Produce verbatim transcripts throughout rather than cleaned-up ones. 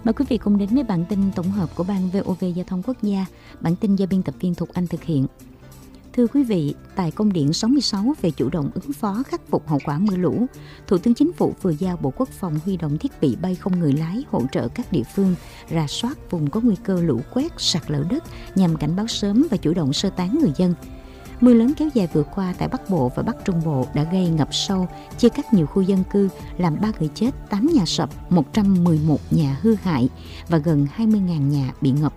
Mời quý vị cùng đến với bản tin tổng hợp của Ban vê o vê Giao thông Quốc gia. Bản tin do biên tập viên Thục Anh thực hiện. Thưa quý vị, tại công điện sáu mươi sáu về chủ động ứng phó khắc phục hậu quả mưa lũ, Thủ tướng Chính phủ vừa giao Bộ Quốc phòng huy động thiết bị bay không người lái hỗ trợ các địa phương rà soát vùng có nguy cơ lũ quét, sạt lở đất nhằm cảnh báo sớm và chủ động sơ tán người dân. Mưa lớn kéo dài vừa qua tại Bắc Bộ và Bắc Trung Bộ đã gây ngập sâu, chia cắt nhiều khu dân cư, làm ba người chết, tám nhà sập, một trăm mười một nhà hư hại và gần hai mươi nghìn nhà bị ngập.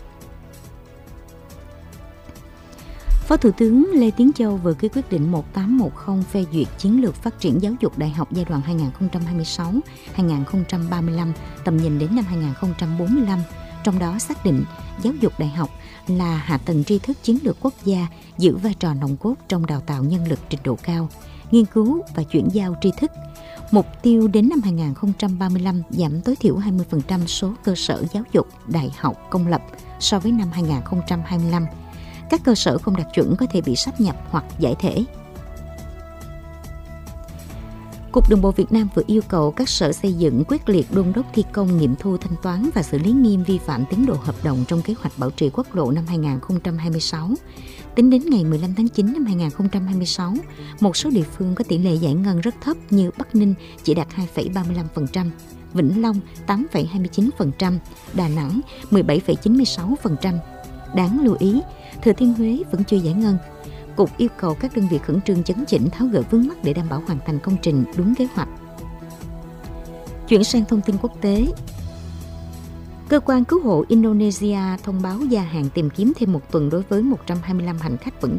Phó Thủ tướng Lê Tiến Châu vừa ký quyết định một tám một không phê duyệt chiến lược phát triển giáo dục đại học giai đoạn hai nghìn không trăm hai mươi sáu đến hai nghìn không trăm ba mươi lăm, tầm nhìn đến năm hai nghìn không trăm bốn mươi lăm. Trong đó xác định giáo dục đại học là hạ tầng tri thức chiến lược quốc gia, giữ vai trò nòng cốt trong đào tạo nhân lực trình độ cao, nghiên cứu và chuyển giao tri thức. Mục tiêu đến năm hai nghìn không trăm ba mươi lăm giảm tối thiểu hai mươi phần trăm số cơ sở giáo dục đại học công lập so với năm hai nghìn không trăm hai mươi lăm. Các cơ sở không đạt chuẩn có thể bị sáp nhập hoặc giải thể. Cục Đường bộ Việt Nam vừa yêu cầu các sở xây dựng quyết liệt đôn đốc thi công, nghiệm thu thanh toán và xử lý nghiêm vi phạm tiến độ hợp đồng trong kế hoạch bảo trì quốc lộ năm hai nghìn không trăm hai mươi sáu. Tính đến ngày mười lăm tháng chín năm hai nghìn không trăm hai mươi sáu, một số địa phương có tỷ lệ giải ngân rất thấp như Bắc Ninh chỉ đạt hai phẩy ba mươi lăm phần trăm, Vĩnh Long tám phẩy hai mươi chín phần trăm, Đà Nẵng mười bảy phẩy chín mươi sáu phần trăm. Đáng lưu ý, Thừa Thiên Huế vẫn chưa giải ngân. Cục yêu cầu các đơn vị khẩn trương chấn chỉnh, tháo gỡ vướng mắc để đảm bảo hoàn thành công trình đúng kế hoạch. Chuyển sang thông tin quốc tế. Cơ quan cứu hộ Indonesia thông báo gia hạn tìm kiếm thêm một tuần đối với một trăm hai mươi lăm hành khách vẫn